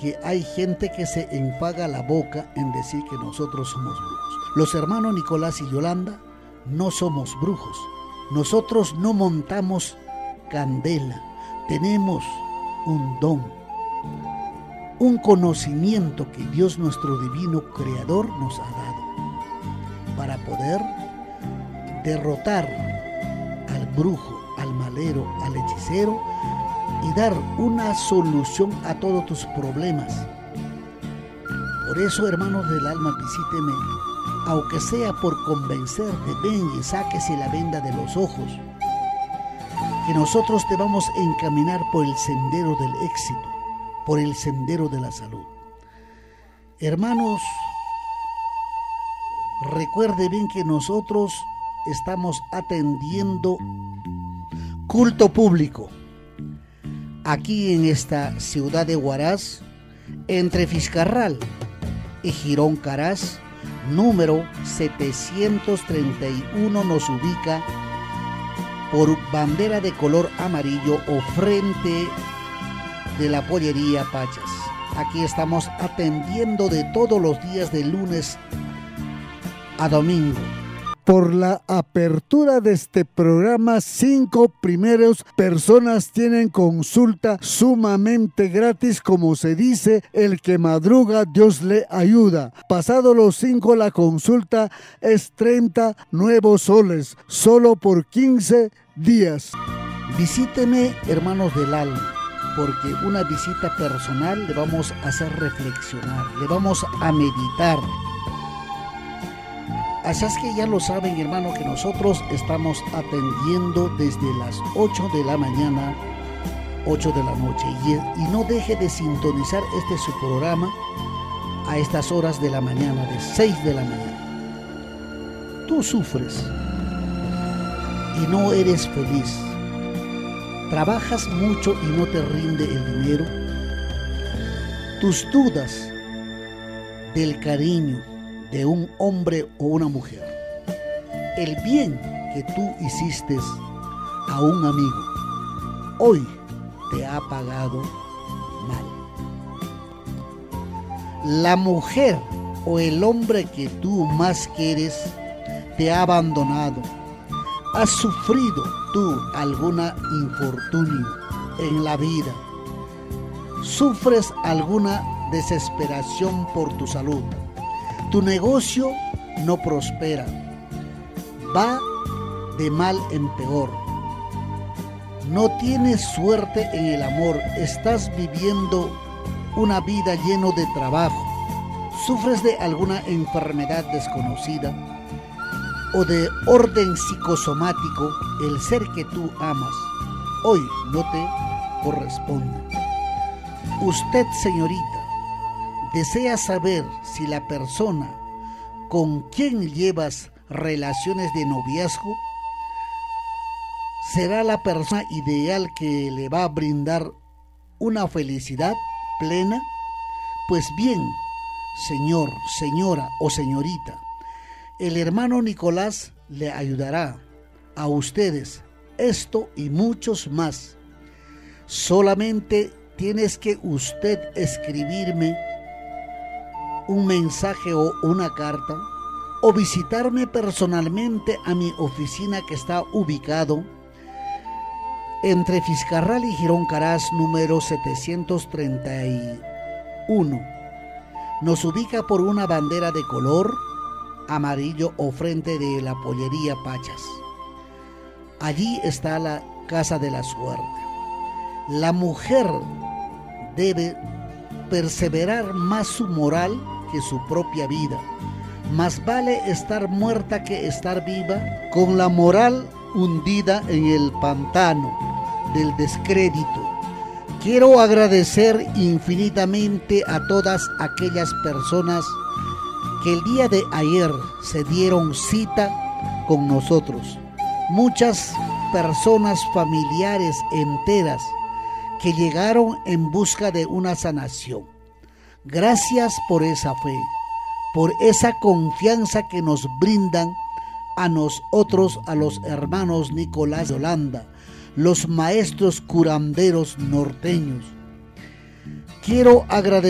porque hay gente que se enfaga la boca en decir que nosotros somos brujos. Los hermanos Nicolás y Yolanda no somos brujos. Nosotros no montamos candela. Tenemos un don, un conocimiento que Dios nuestro divino creador nos ha dado para poder derrotar al brujo, al malero, al hechicero y dar una solución a todos tus problemas. Por eso, hermanos del alma, visíteme, aunque sea por convencerte. Ven y sáquese la venda de los ojos, que nosotros te vamos a encaminar por el sendero del éxito, por el sendero de la salud. Hermanos, recuerde bien que nosotros estamos atendiendo culto público aquí en esta ciudad de Huaraz, entre Fiscarral y Girón Caraz, número 731, nos ubica por bandera de color amarillo o frente de la pollería Pachas. Aquí estamos atendiendo de todos los días de lunes a domingo. Por la apertura de este programa, 5 primeros personas tienen consulta sumamente gratis. Como se dice, el que madruga, Dios le ayuda. Pasado los 5, la consulta es 30 nuevos soles, solo por 15 días. Visíteme, hermanos del alma, porque una visita personal le vamos a hacer reflexionar, le vamos a meditar. Así es que ya lo saben, hermano, que nosotros estamos atendiendo desde las 8 de la mañana, 8 de la noche. Y no deje de sintonizar su programa a estas horas de la mañana, de 6 de la mañana. Tú sufres y no eres feliz. Trabajas mucho y no te rinde el dinero. Tus dudas del cariño de un hombre o una mujer, el bien que tú hiciste a un amigo, hoy te ha pagado mal. La mujer o el hombre que tú más quieres te ha abandonado. ¿Has sufrido tú alguna infortunio en la vida? ¿Sufres alguna desesperación por tu salud? Tu negocio no prospera, va de mal en peor. No tienes suerte en el amor, estás viviendo una vida llena de trabajo. ¿Sufres de alguna enfermedad desconocida o de orden psicosomático? El ser que tú amas hoy no te corresponde. Usted, señorita, desea saber si la persona con quien llevas relaciones de noviazgo será la persona ideal que le va a brindar una felicidad plena. Pues bien, señor, señora o señorita, el hermano Nicolás le ayudará a ustedes esto y muchos más. Solamente tienes que usted escribirme un mensaje o una carta, o visitarme personalmente a mi oficina que está ubicado entre Fiscarral y Girón Caraz, número 731. Nos ubica por una bandera de color amarillo o frente de la pollería Pachas. Allí está la casa de la suerte. La mujer debe perseverar más su moral que su propia vida. Más vale estar muerta que estar viva, con la moral hundida en el pantano del descrédito. Quiero agradecer infinitamente a todas aquellas personas que el día de ayer se dieron cita con nosotros. Muchas personas familiares enteras que llegaron en busca de una sanación. Gracias por esa fe, por esa confianza que nos brindan a nosotros, a los hermanos Nicolás y Yolanda, los maestros curanderos norteños. Quiero agradecer